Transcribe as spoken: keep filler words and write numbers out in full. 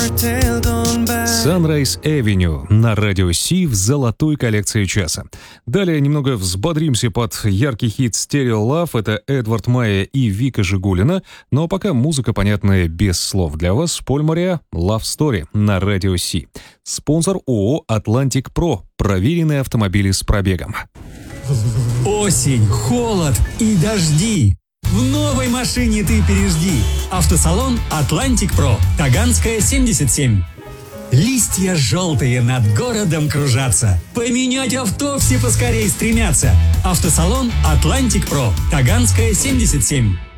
Sunrise Avenue на радио Си в золотой коллекции часа. Далее немного взбодримся под яркий хит Stereo Love. Это Эдвард Майя и Вика Жигулина. Но пока музыка, понятная без слов для вас. Поль Мориа, Love Story на радио Си. Спонсор ООО «Атлантик Про». Проверенные автомобили с пробегом. Осень, холод и дожди. В новой машине ты пережди. Автосалон «Атлантик Про». Таганская, семьдесят семь. Листья желтые над городом кружатся. Поменять авто все поскорей стремятся. Автосалон «Атлантик Про». Таганская, семьдесят семь.